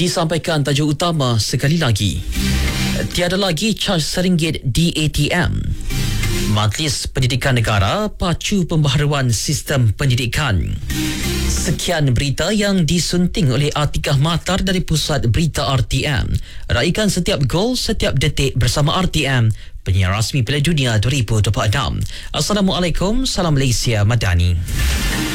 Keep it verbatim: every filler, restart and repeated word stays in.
Disampaikan tajuk utama sekali lagi. Tiada lagi caj seringgit di A T M. Majlis Pendidikan Negara pacu pembaharuan sistem pendidikan. Sekian berita yang disunting oleh Atikah Matar dari Pusat Berita R T M. Raikan setiap gol, setiap detik bersama R T M, penyiar rasmi Piala Dunia dua ribu dua puluh enam. Assalamualaikum, salam Malaysia Madani.